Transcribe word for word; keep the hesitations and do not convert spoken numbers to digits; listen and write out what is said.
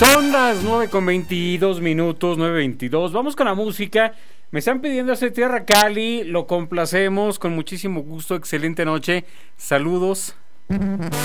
Son las nueve con veintidós minutos, nueve veintidós. Vamos con la música. Me están pidiendo hacer Tierra Cali. Lo complacemos con muchísimo gusto. Excelente noche. Saludos.